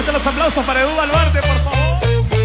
Fuerte los aplausos para Edu Baluarte, por favor.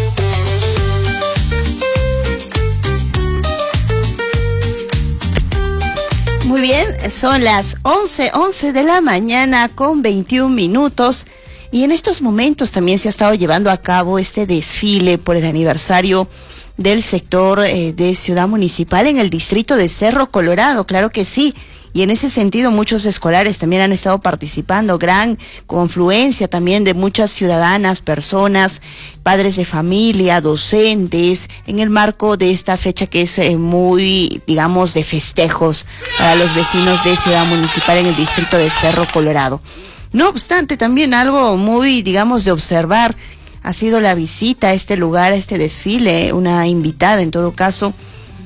Muy bien, son las 11 de la mañana con 21 minutos. Y en estos momentos también se ha estado llevando a cabo este desfile por el aniversario del sector de Ciudad Municipal en el distrito de Cerro Colorado, claro que sí. Y en ese sentido muchos escolares también han estado participando, gran confluencia también de muchas ciudadanas, personas, padres de familia, docentes, en el marco de esta fecha que es muy, digamos, de festejos para los vecinos de Ciudad Municipal en el distrito de Cerro Colorado. No obstante, también algo muy, digamos, de observar ha sido la visita a este lugar, a este desfile, una invitada en todo caso,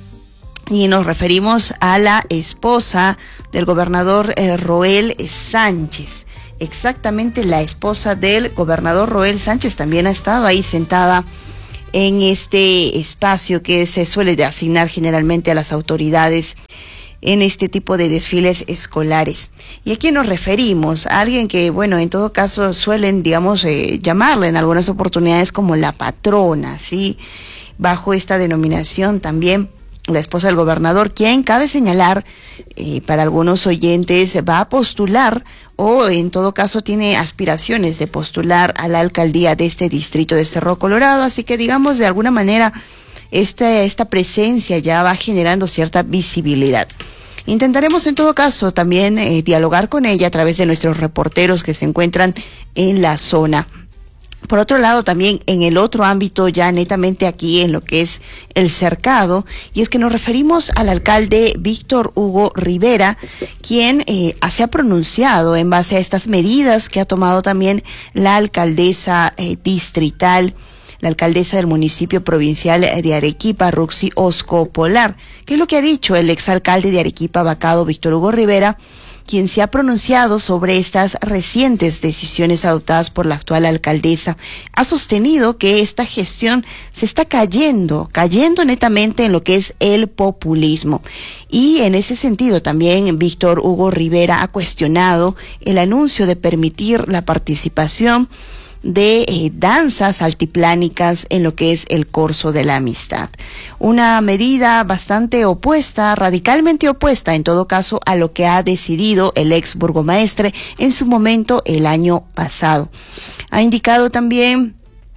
y nos referimos a la esposa del gobernador Roel Sánchez. Exactamente, la esposa del gobernador Roel Sánchez también ha estado ahí sentada en este espacio que se suele asignar generalmente a las autoridades en este tipo de desfiles escolares. ¿Y a quién nos referimos? A alguien que, bueno, en todo caso suelen, digamos, llamarle en algunas oportunidades como la patrona, ¿sí? Bajo esta denominación también, la esposa del gobernador, quien, cabe señalar, para algunos oyentes, va a postular o en todo caso tiene aspiraciones de postular a la alcaldía de este distrito de Cerro Colorado, así que digamos de alguna manera esta presencia ya va generando cierta visibilidad. Intentaremos en todo caso también dialogar con ella a través de nuestros reporteros que se encuentran en la zona. Por otro lado, también en el otro ámbito, ya netamente aquí en lo que es el cercado, y es que nos referimos al alcalde Víctor Hugo Rivera, quien se ha pronunciado en base a estas medidas que ha tomado también la alcaldesa distrital, la alcaldesa del municipio provincial de Arequipa, Ruxy Osco Polar. ¿Qué es lo que ha dicho el exalcalde de Arequipa, Vacado, Víctor Hugo Rivera, quien se ha pronunciado sobre estas recientes decisiones adoptadas por la actual alcaldesa? Ha sostenido que esta gestión se está cayendo netamente en lo que es el populismo. Y en ese sentido también Víctor Hugo Rivera ha cuestionado el anuncio de permitir la participación de danzas altiplánicas en lo que es el Corso de la Amistad. Una medida bastante opuesta, radicalmente opuesta en todo caso a lo que ha decidido el ex burgomaestre en su momento el año pasado. Ha indicado también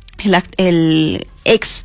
el ex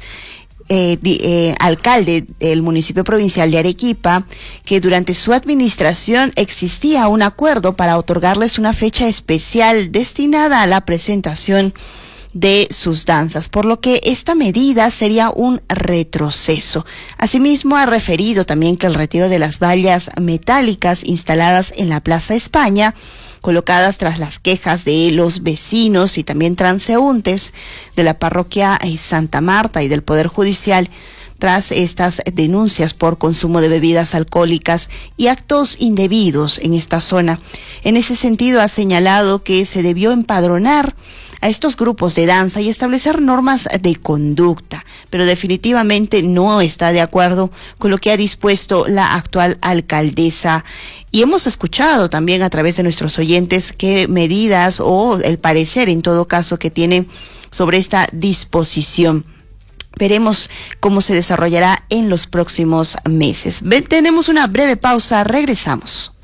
alcalde del municipio provincial de Arequipa que durante su administración existía un acuerdo para otorgarles una fecha especial destinada a la presentación de sus danzas, por lo que esta medida sería un retroceso. Asimismo, ha referido también que el retiro de las vallas metálicas instaladas en la Plaza España, colocadas tras las quejas de los vecinos y también transeúntes de la parroquia Santa Marta y del Poder Judicial, tras estas denuncias por consumo de bebidas alcohólicas y actos indebidos en esta zona. En ese sentido, ha señalado que se debió empadronar a estos grupos de danza y establecer normas de conducta, pero definitivamente no está de acuerdo con lo que ha dispuesto la actual alcaldesa. Y hemos escuchado también a través de nuestros oyentes qué medidas o el parecer en todo caso que tienen sobre esta disposición. Veremos cómo se desarrollará en los próximos meses. Tenemos una breve pausa, regresamos.